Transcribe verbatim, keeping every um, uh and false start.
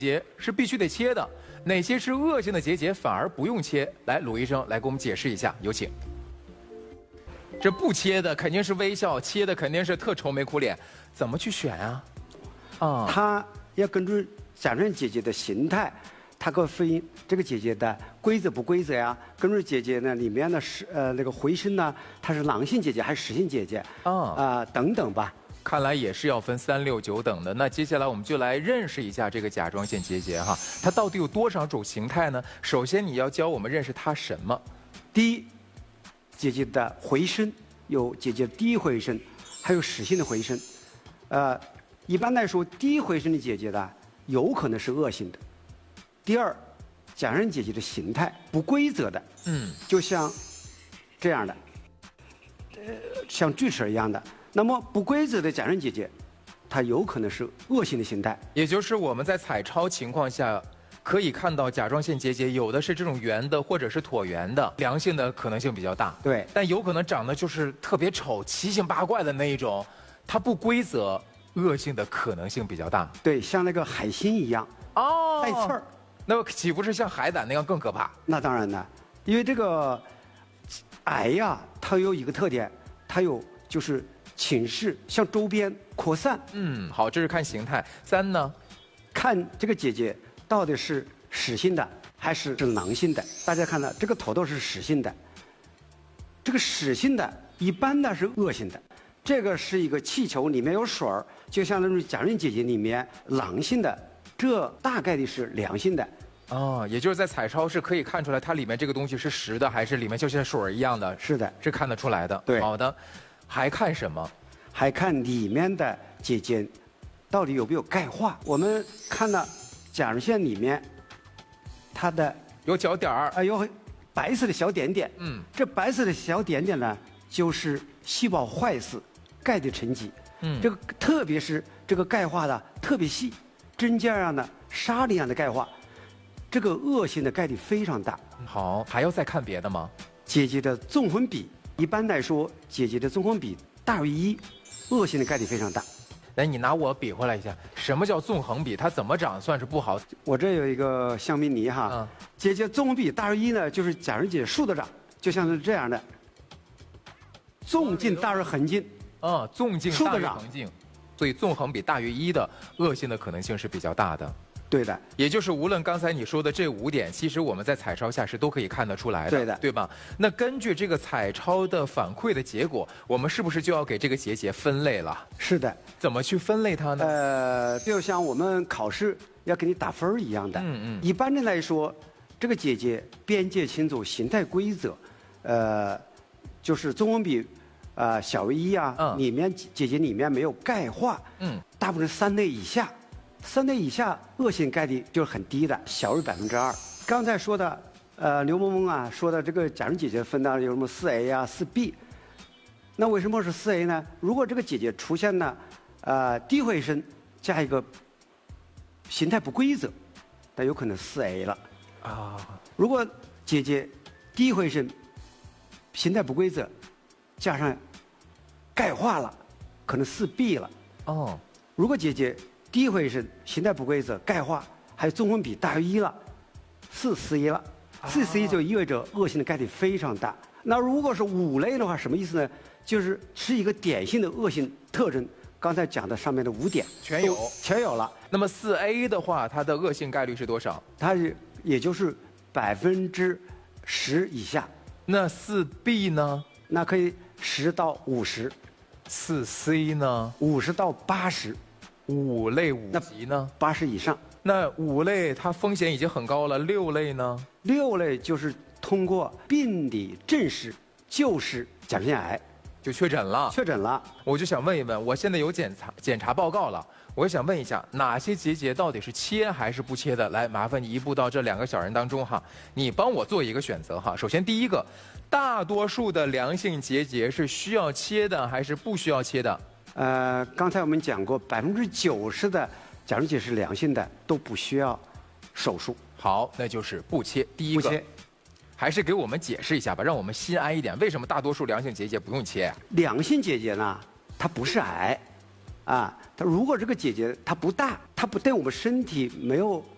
节是必须得切的，哪些是恶性的结节反而不用切？来，鲁医生来给我们解释一下，有请。这不切的肯定是微笑，切的肯定是特愁眉苦脸，怎么去选啊？啊， 它要根据甲状腺结节的形态，它可分这个结节的规则不规则呀？根据结节呢里面的是呃那个回声呢，它是囊性结节还是实性结节？啊啊、呃、等等吧。 看来也是要分三六九等的。那接下来我们就来认识一下这个甲状腺结节哈，它到底有多少种形态呢？首先你要教我们认识它什么？ 第一，结节的回声有结节低回声，还有实性的回声。呃，一般来说，低回声的结节呢，有可能是恶性的。第二，甲状腺结节的形态不规则的，嗯，就像这样的，呃，像锯齿一样的。 那么不规则的甲状腺结节，它有可能是恶性的形态， 也就是我们在彩超情况下可以看到甲状腺结节有的是这种圆的或者是椭圆的，良性的可能性比较大。 对， 但有可能长得就是特别丑、奇形八怪的那一种，它不规则，恶性的可能性比较大。 对，像那个海星一样，哦，带刺儿， 那岂不是像海胆那样更可怕？ 那当然了，因为这个癌呀，它有一个特点，它有就是。 侵蚀向周边扩散。 嗯，好，这是看形态。三呢， 看这个结节到底是实性的还是是囊性的。大家看到这个头头是实性的，这个实性的一般的是恶性的，这个是一个气球，里面有水儿，就相当于甲状腺结节里面囊性的，这大概率是良性的。 哦，也就是在彩超是可以看出来它里面这个东西是实的，还是里面就像水儿一样的？ 是的， 是看得出来的。 对， 好的。 还看什么？ 还看里面的结节到底有没有钙化。我们看到甲状腺里面，它的有角点儿， 啊，有白色的小点点。嗯，这白色的小点点呢，就是细胞坏死，钙的沉积。嗯，这个特别是这个钙化的特别细，针尖样的、沙粒一样的钙化，这个恶性的概率非常大。 好，还要再看别的吗？ 结节的纵横比。 一般来说，结节的纵横比大于一，恶性的概率非常大。 来，你拿我比划了一下，什么叫纵横比？它怎么长算是不好？ 我这有一个香槟泥哈，嗯、结节纵横比大于一呢，就是甲状腺结节竖着长，就像是这样的，纵径大于横径。 啊、嗯，纵径大于横径，所以纵横比大于一的恶性的可能性是比较大的。 对的， 也就是无论刚才你说的这五点，其实我们在彩超下是都可以看得出来的， 对的， 对吧？那根据这个彩超的反馈的结果，我们是不是就要给这个结节分类了？ 是的， 怎么去分类它呢？ 呃，就像我们考试要给你打分一样的。嗯嗯。一般的来说，这个结节边界清楚、形态规则，呃，就是纵横比，呃，小于一啊，嗯、里面结节里面没有钙化，嗯，大部分三类以下。 三类以下恶性概率就是很低的，小于百分之二。刚才说的，呃，刘萌萌啊说的这个甲状腺结节分到有什么四 A 啊、四 B， 那为什么是四 A 呢？如果这个结节出现了，呃，低回声加一个形态不规则，那有可能四 A 了。啊，如果结节低回声、形态不规则，加上钙化了，可能四 B 了。哦，如果结节 低回声、形态不规则、钙化，还有纵横比大于一了，四 C 了，四 C 就意味着恶性的概率非常大。那如果是五类的话，什么意思呢？就是是一个典型的恶性特征。刚才讲的上面的五点全有， 全有了。 那么四 A 的话，它的恶性概率是多少？ 它是也就是百分之十以下。 那四 B 呢？ 那可以十到五十。 四 C 呢？ 五十到八十。 五类五级呢？ 八十以上。 那五类它风险已经很高了，六类呢？ 六类就是通过病理证实就是甲状腺癌， 就确诊了。 确诊了， 我就想问一问，我现在有检查检查报告了，我想问一下，哪些结节到底是切还是不切的？来，麻烦你移步到这两个小人当中哈，你帮我做一个选择哈。首先第一个，大多数的良性结节是需要切的还是不需要切的？ 呃，刚才我们讲过，百分之九十的甲状腺是良性的，都不需要手术。 好，那就是不切。第一个， 不切， 还是给我们解释一下吧，让我们心安一点。为什么大多数良性结节不用切呀？ 良性结节呢，它不是癌，啊，它如果这个结节它不大，它不对我们身体没有